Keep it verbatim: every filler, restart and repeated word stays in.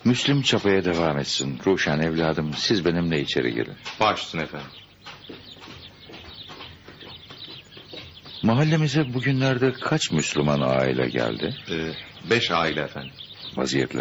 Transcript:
Müslüm çapaya devam etsin. Ruşen evladım, siz benimle içeri girin. Baş üstüne efendim. Mahallemize bugünlerde kaç Müslüman aile geldi? Ee, beş aile efendim. Vaziyetleri